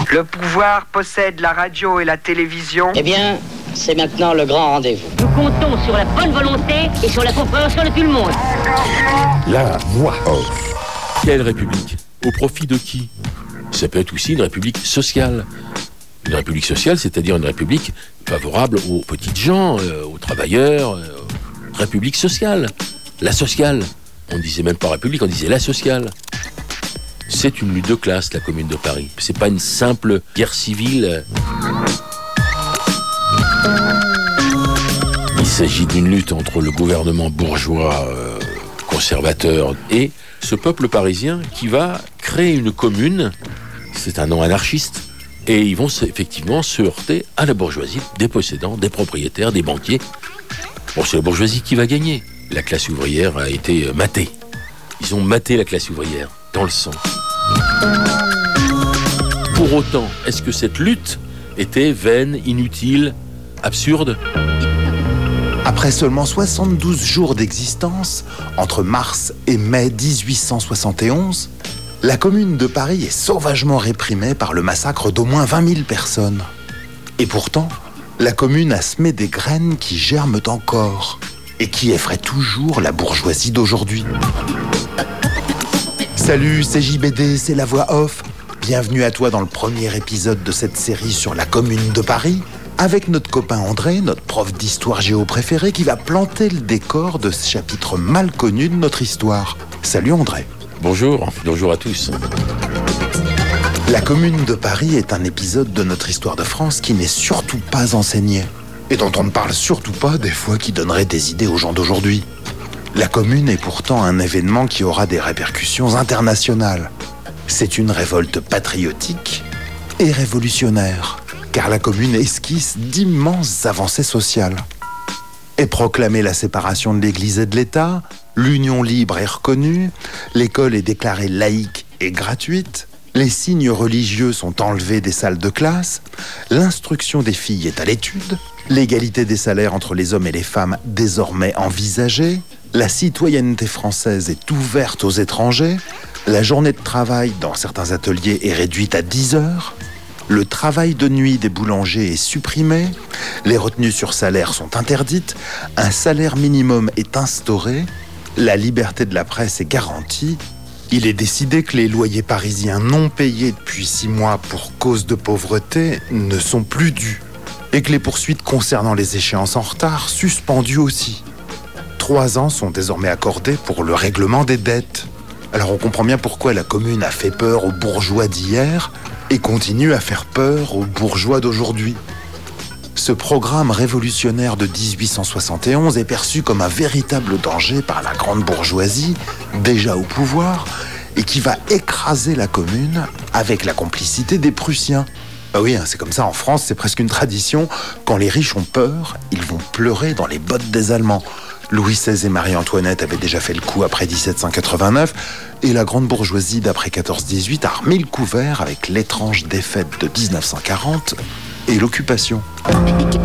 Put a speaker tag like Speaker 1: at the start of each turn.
Speaker 1: Le pouvoir possède la radio et la télévision.
Speaker 2: Eh bien, c'est maintenant le grand rendez-vous.
Speaker 3: Nous comptons sur la bonne volonté et sur la compréhension de tout le monde.
Speaker 4: La voix off.
Speaker 5: Quelle république? Au profit de qui? Ça peut être aussi une république sociale. Une république sociale, c'est-à-dire une république favorable aux petites gens, aux travailleurs. République sociale. La sociale. On disait même pas république, on disait la sociale. C'est une lutte de classe, la Commune de Paris. C'est pas une simple guerre civile. Il s'agit d'une lutte entre le gouvernement bourgeois conservateur et ce peuple parisien qui va créer une commune. C'est un nom anarchiste. Et ils vont effectivement se heurter à la bourgeoisie, des possédants, des propriétaires, des banquiers. Bon, c'est la bourgeoisie qui va gagner. La classe ouvrière a été matée. Ils ont maté la classe ouvrière dans le sang. Pour autant, est-ce que cette lutte était vaine, inutile, absurde?
Speaker 4: Après seulement 72 jours d'existence, entre mars et mai 1871, la Commune de Paris est sauvagement réprimée par le massacre d'au moins 20 000 personnes. Et pourtant, la Commune a semé des graines qui germent encore et qui effraient toujours la bourgeoisie d'aujourd'hui. Salut, c'est JBD, c'est la voix off. Bienvenue à toi dans le premier épisode de cette série sur la Commune de Paris, avec notre copain André, notre prof d'histoire géo préféré, qui va planter le décor de ce chapitre mal connu de notre histoire. Salut André.
Speaker 5: Bonjour à tous.
Speaker 4: La Commune de Paris est un épisode de notre histoire de France qui n'est surtout pas enseigné, et dont on ne parle surtout pas des fois qui donnerait des idées aux gens d'aujourd'hui. La Commune est pourtant un événement qui aura des répercussions internationales. C'est une révolte patriotique et révolutionnaire, car la Commune esquisse d'immenses avancées sociales. Est proclamée la séparation de l'Église et de l'État, l'union libre est reconnue, l'école est déclarée laïque et gratuite, les signes religieux sont enlevés des salles de classe, l'instruction des filles est à l'étude, l'égalité des salaires entre les hommes et les femmes désormais envisagée, la citoyenneté française est ouverte aux étrangers, la journée de travail dans certains ateliers est réduite à 10 heures, le travail de nuit des boulangers est supprimé, les retenues sur salaire sont interdites, un salaire minimum est instauré, la liberté de la presse est garantie. Il est décidé que les loyers parisiens non payés depuis 6 mois pour cause de pauvreté ne sont plus dus et que les poursuites concernant les échéances en retard suspendues aussi. 3 ans sont désormais accordés pour le règlement des dettes. Alors on comprend bien pourquoi la Commune a fait peur aux bourgeois d'hier et continue à faire peur aux bourgeois d'aujourd'hui. Ce programme révolutionnaire de 1871 est perçu comme un véritable danger par la grande bourgeoisie, déjà au pouvoir, et qui va écraser la Commune avec la complicité des Prussiens. Ah oui, c'est comme ça en France, c'est presque une tradition. Quand les riches ont peur, ils vont pleurer dans les bottes des Allemands. Louis XVI et Marie-Antoinette avaient déjà fait le coup après 1789, et la grande bourgeoisie d'après 14-18 a remis le couvert avec l'étrange défaite de 1940 et l'occupation.